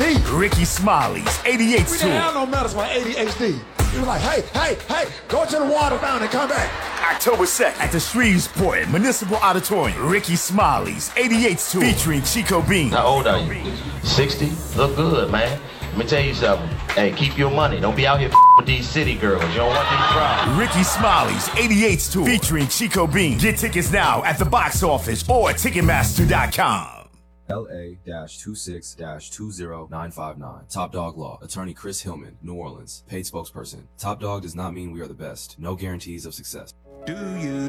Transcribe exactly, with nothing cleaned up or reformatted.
D. Ricky Smiley's eighty-eights We tour. didn't have no medicine for A D H D. He was like, hey, hey, hey, go to the water fountain and come back. October second at the Shreveport Municipal Auditorium. Ricky Smiley's eighty-eights tour featuring Chico Bean. How old are you? sixty? Look good, man. Let me tell you something. Hey, keep your money. Don't be out here with these city girls. You don't want these problems. Ricky Smiley's eighty-eights tour featuring Chico Bean. Get tickets now at the box office or Ticketmaster dot com. L A two six two zero nine five nine. Top Dog Law. Attorney Chris Hillman, New Orleans. Paid spokesperson. Top Dog does not mean we are the best. No guarantees of success. Do you